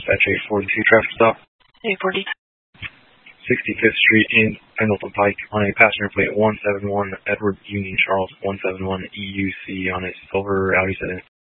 Dispatch 842 traffic stop. 840. 65th Street in Pendleton Pike on a passenger plate 171 Edward Union Charles 171 EUC on a silver Audi sedan.